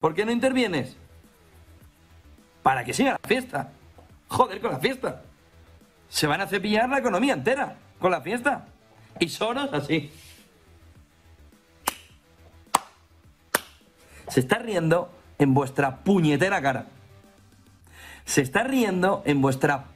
¿Por qué no intervienes? Para que siga la fiesta. Joder, con la fiesta. Se van a cepillar la economía entera con la fiesta. Y Soros así. Se está riendo en vuestra puñetera cara. Se está riendo en vuestra